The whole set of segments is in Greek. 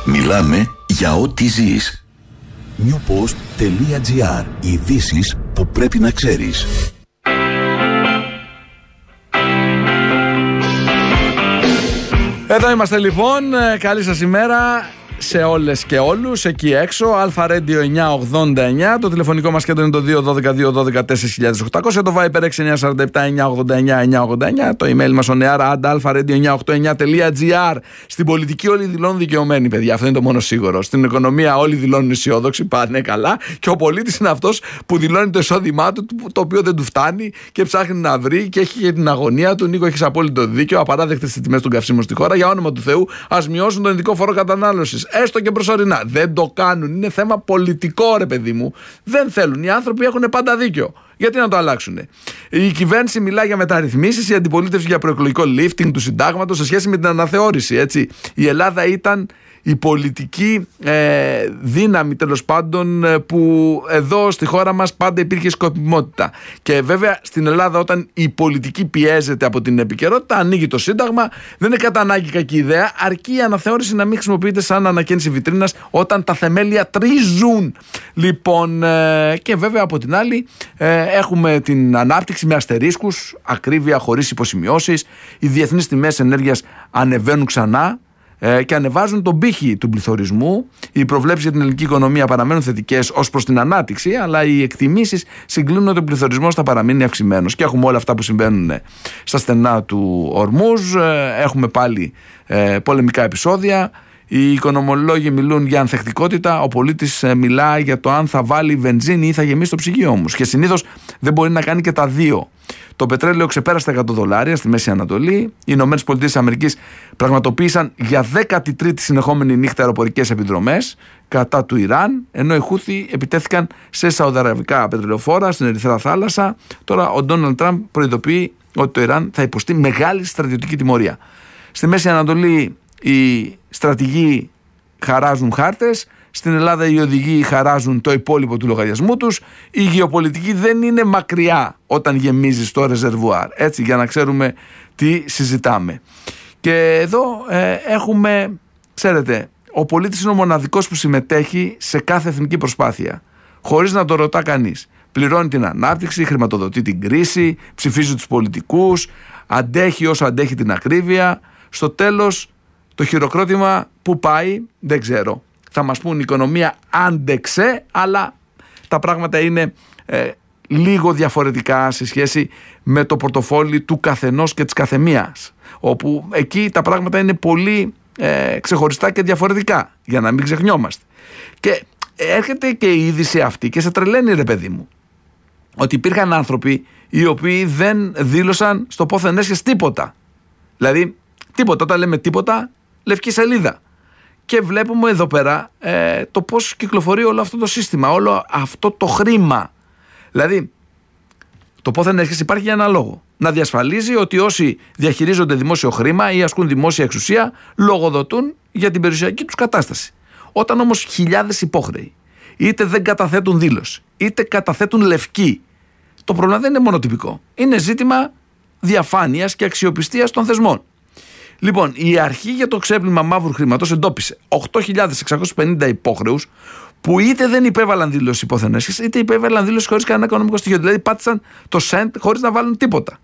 Μιλάμε για ό,τι ζεις. newpost.gr. Ειδήσεις που πρέπει να ξέρεις. Εδώ είμαστε λοιπόν, καλή σας ημέρα σε όλες και όλους εκεί έξω. Αλφα Radio 989, το τηλεφωνικό μας κέντρο είναι το 212-212-4800, το Viber 6947-989-989, το email μας ο neara@alpha-radio989.gr. Στην πολιτική όλοι δηλώνουν δικαιωμένοι, παιδιά, αυτό είναι το μόνο σίγουρο. Στην οικονομία όλοι δηλώνουν αισιόδοξοι, πάνε καλά, και ο πολίτης είναι αυτός που δηλώνει το εισόδημά του, το οποίο δεν του φτάνει και ψάχνει να βρει και έχει και την αγωνία του. Νίκο, έχεις απόλυτο δίκιο. Απαράδεκτες οι τιμές των καυσίμων στη χώρα. Για όνομα του Θεού, ας μειώσουν τον ειδικό φόρο κατανάλωσης. Έστω και προσωρινά. Δεν το κάνουν. Είναι θέμα πολιτικό, ρε παιδί μου. Δεν θέλουν. Οι άνθρωποι έχουν πάντα δίκιο. Γιατί να το αλλάξουν? Η κυβέρνηση μιλά για μεταρρυθμίσεις, η αντιπολίτευση για προεκλογικό lifting του συντάγματος σε σχέση με την αναθεώρηση. Έτσι. Η Ελλάδα ήταν η πολιτική δύναμη, τέλος πάντων, που εδώ στη χώρα μας πάντα υπήρχε σκοπιμότητα. Και βέβαια στην Ελλάδα, όταν η πολιτική πιέζεται από την επικαιρότητα, ανοίγει το Σύνταγμα. Δεν είναι κατά ανάγκη κακή ιδέα, αρκεί η αναθεώρηση να μην χρησιμοποιείται σαν ανακαίνιση βιτρίνας όταν τα θεμέλια τρίζουν. Λοιπόν, και βέβαια από την άλλη έχουμε την ανάπτυξη με αστερίσκους, ακρίβεια χωρίς υποσημειώσεις. Οι διεθνείς τιμές ενέργειας ανεβαίνουν ξανά και ανεβάζουν τον πύχη του πληθωρισμού. Οι προβλέψεις για την ελληνική οικονομία παραμένουν θετικές ως προς την ανάπτυξη, αλλά οι εκτιμήσεις συγκλίνουν ότι ο πληθωρισμός θα παραμείνει αυξημένος. Και έχουμε όλα αυτά που συμβαίνουν στα στενά του Ορμούζ. Έχουμε πάλι πολεμικά επεισόδια. Οι οικονομολόγοι μιλούν για ανθεκτικότητα. Ο πολίτης μιλάει για το αν θα βάλει βενζίνη ή θα γεμίσει το ψυγείο όμως. Και συνήθως δεν μπορεί να κάνει και τα δύο. Το πετρέλαιο ξεπέρασε τα $100 στη Μέση Ανατολή. Οι Ηνωμένες Πολιτείες Αμερικής πραγματοποίησαν για 13η συνεχόμενη νύχτα αεροπορικές επιδρομές κατά του Ιράν, ενώ οι Χούθι επιτέθηκαν σε σαουδαραβικά πετρελαιοφόρα στην Ερυθρά Θάλασσα. Τώρα ο Ντόναλντ Τραμπ προειδοποιεί ότι το Ιράν θα υποστεί μεγάλη στρατιωτική τιμωρία. Στη Μέση Ανατολή οι στρατηγοί χαράζουν χάρτες. Στην Ελλάδα οι οδηγοί χαράζουν το υπόλοιπο του λογαριασμού τους. Η γεωπολιτική δεν είναι μακριά όταν γεμίζει στο ρεζερβουάρ. Έτσι, για να ξέρουμε τι συζητάμε. Και εδώ έχουμε, ξέρετε, ο πολίτης είναι ο μοναδικός που συμμετέχει σε κάθε εθνική προσπάθεια, χωρίς να το ρωτά κανείς. Πληρώνει την ανάπτυξη, χρηματοδοτεί την κρίση, ψηφίζει τους πολιτικούς, αντέχει όσο αντέχει την ακρίβεια. Στο τέλος, το χειροκρότημα που πάει, δεν ξέρω. Θα μας πούν η οικονομία άντεξε, αλλά τα πράγματα είναι λίγο διαφορετικά σε σχέση με το πορτοφόλι του καθενός και της καθεμίας, όπου εκεί τα πράγματα είναι πολύ ξεχωριστά και διαφορετικά, για να μην ξεχνιόμαστε. Και έρχεται και η είδηση αυτή και σε τρελαίνει, ρε παιδί μου, ότι υπήρχαν άνθρωποι οι οποίοι δεν δήλωσαν στο πόθεν έσχες τίποτα. Δηλαδή τίποτα, όταν λέμε τίποτα, λευκή σελίδα. Και βλέπουμε εδώ πέρα το πώς κυκλοφορεί όλο αυτό το σύστημα, όλο αυτό το χρήμα. Δηλαδή, το πόθεν έρχεσαι υπάρχει για ένα λόγο. Να διασφαλίζει ότι όσοι διαχειρίζονται δημόσιο χρήμα ή ασκούν δημόσια εξουσία λογοδοτούν για την περιουσιακή τους κατάσταση. Όταν όμως χιλιάδες υπόχρεοι είτε δεν καταθέτουν δήλωση, είτε καταθέτουν λευκή, το πρόβλημα δεν είναι μονοτυπικό. Είναι ζήτημα διαφάνειας και αξιοπιστίας των θεσμών. Λοιπόν, η αρχή για το ξέπλυμα μαύρου χρήματος εντόπισε 8.650 υπόχρεους που είτε δεν υπέβαλαν δήλωση υπόθεν έσχες, είτε υπέβαλαν δήλωση χωρίς κανένα οικονομικό στοιχείο. Δηλαδή πάτησαν το σεντ χωρίς να βάλουν τίποτα.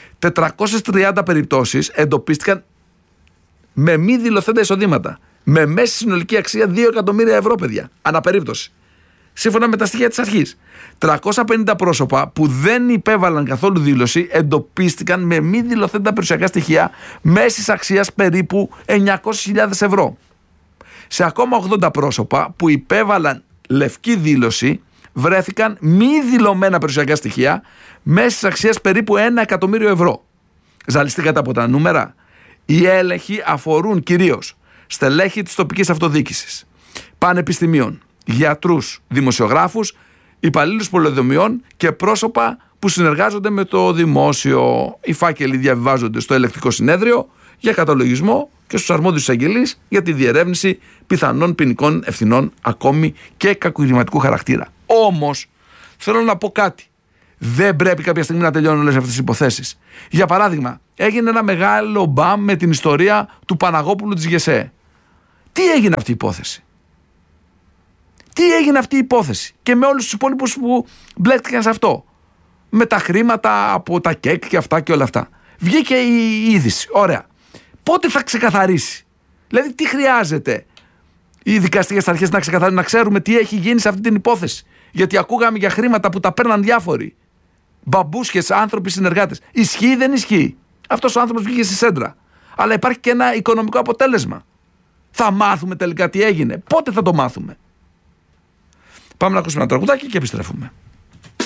430 περιπτώσεις εντοπίστηκαν με μη δηλωθέντα εισοδήματα. Με μέση συνολική αξία 2 εκατομμύρια ευρώ, παιδιά, αναπερίπτωση. Σύμφωνα με τα στοιχεία της αρχής. 350 πρόσωπα που δεν υπέβαλαν καθόλου δήλωση εντοπίστηκαν με μη δηλωθέντα περιουσιακά στοιχεία μέσης αξίας περίπου 900.000 ευρώ. Σε ακόμα 80 πρόσωπα που υπέβαλαν λευκή δήλωση βρέθηκαν μη δηλωμένα περιουσιακά στοιχεία μέσης αξίας περίπου 1 εκατομμύριο ευρώ. Ζαλιστήκατε από τα νούμερα? Οι έλεγχοι αφορούν κυρίως στελέχη της τοπικής αυτοδιοίκησης, πανεπιστημίων, γιατρούς, δημοσιογράφους, υπαλλήλους πολεοδομιών και πρόσωπα που συνεργάζονται με το δημόσιο. Οι φάκελοι διαβιβάζονται στο ελεκτικό συνέδριο για καταλογισμό και στους αρμόδιους εισαγγελείς για τη διερεύνηση πιθανών ποινικών ευθυνών, ακόμη και κακουργηματικού χαρακτήρα. Όμως, θέλω να πω κάτι. Δεν πρέπει κάποια στιγμή να τελειώνουν όλες αυτές τις υποθέσεις. Για παράδειγμα, έγινε ένα μεγάλο μπαμ με την ιστορία του Παναγόπουλου της ΓΕΣΕ. Τι έγινε αυτή η υπόθεση? Τι έγινε αυτή η υπόθεση? Και με όλους τους υπόλοιπους που μπλέκτηκαν σε αυτό. Με τα χρήματα από τα ΚΕΚ και αυτά και όλα αυτά. Βγήκε η είδηση. Ωραία. Πότε θα ξεκαθαρίσει? Δηλαδή, τι χρειάζεται οι δικαστικές αρχές να ξεκαθαρίσουν, να ξέρουμε τι έχει γίνει σε αυτή την υπόθεση? Γιατί ακούγαμε για χρήματα που τα παίρναν διάφοροι. Μπαμπούσχες, άνθρωποι, συνεργάτες. Ισχύει ή δεν ισχύει? Αυτός ο άνθρωπος βγήκε στη σέντρα. Αλλά υπάρχει και ένα οικονομικό αποτέλεσμα. Θα μάθουμε τελικά τι έγινε? Πότε θα το μάθουμε? Πάμε να ακούσουμε ένα τραγουδάκι και επιστρέφουμε.